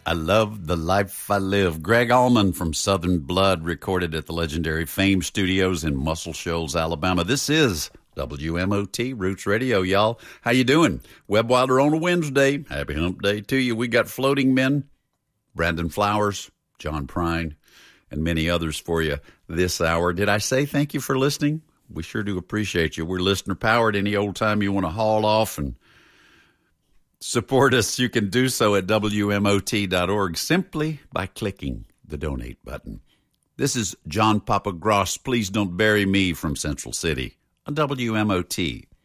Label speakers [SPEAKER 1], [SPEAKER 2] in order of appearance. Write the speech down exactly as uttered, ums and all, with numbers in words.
[SPEAKER 1] I love the life I live. Greg Allman from Southern Blood, recorded at the legendary Fame Studios in Muscle Shoals, Alabama. This is W M O T Roots Radio, y'all. How you doing? Web Wilder on a Wednesday. Happy hump day to you. We got Floating Men, Brandon Flowers, John Prine, and many others for you this hour. Did I say thank you for listening? We sure do appreciate you. We're listener-powered. Any old time you want to haul off and support us, you can do so at W M O T dot org simply by clicking the donate button. This is John Papa Gross. Please Don't Bury Me from Central City on W M O T